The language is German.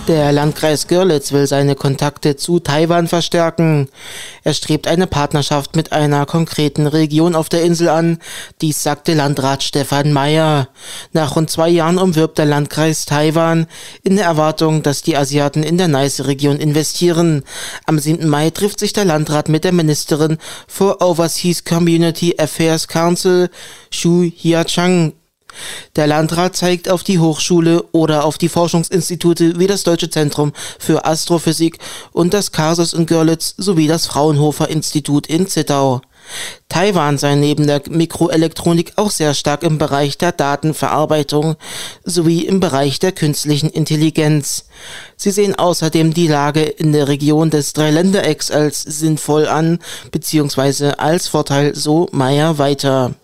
Der Landkreis Görlitz will seine Kontakte zu Taiwan verstärken. Er strebt eine Partnerschaft mit einer konkreten Region auf der Insel an. Dies sagte Landrat Stefan Meyer. Nach rund 2 Jahren umwirbt der Landkreis Taiwan in der Erwartung, dass die Asiaten in der Neiße-Region investieren. Am 7. Mai trifft sich der Landrat mit der Ministerin for Overseas Community Affairs Council, Xu Hiachang. Der Landrat zeigt auf die Hochschule oder auf die Forschungsinstitute wie das Deutsche Zentrum für Astrophysik und das Kasus in Görlitz sowie das Fraunhofer-Institut in Zittau. Taiwan sei neben der Mikroelektronik auch sehr stark im Bereich der Datenverarbeitung sowie im Bereich der künstlichen Intelligenz. Sie sehen außerdem die Lage in der Region des Dreiländerecks als sinnvoll an bzw. als Vorteil, so Meyer weiter.